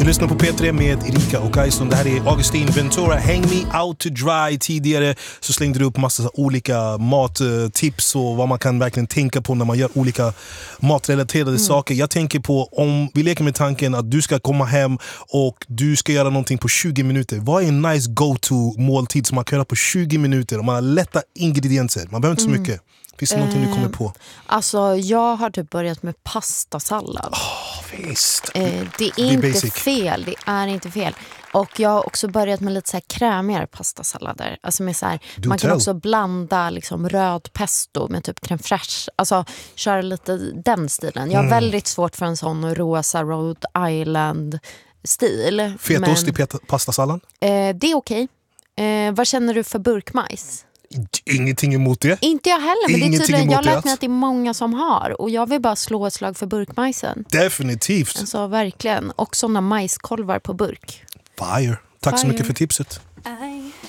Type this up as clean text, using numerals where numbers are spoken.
Du lyssnar på P3 med Erika och Aiston. Det här är Augustin Ventura. Hang me out to dry. Tidigare så slängde du upp massa olika mattips och vad man kan verkligen tänka på när man gör olika matrelaterade saker. Jag tänker på, om vi leker med tanken att du ska komma hem och du ska göra någonting på 20 minuter. Vad är en nice go-to måltid som man kan göra på 20 minuter? Om man har lätta ingredienser. Man behöver inte så mycket. Finns det någonting du kommer på? Alltså, jag har typ börjat med pastasallad. Visst. Det är inte basic. Fel. Det är inte fel. Och jag har också börjat med lite så här krämigare pastasallader. Alltså med så här, man kan också blanda liksom röd pesto med typ crème fraîche. Alltså köra lite den stilen. Jag har väldigt svårt för en sån rosa Rhode Island stil. Fetaost i pastasallad? Det är okej. Vad känner du för burkmajs? Ingenting emot det. Inte jag heller, men det är tydligen, jag har lärt mig att det är många som har. Och jag vill bara slå ett slag för burkmajsen. Definitivt. Alltså verkligen. Och sådana majskolvar på burk. Fire. Tack så mycket för tipset.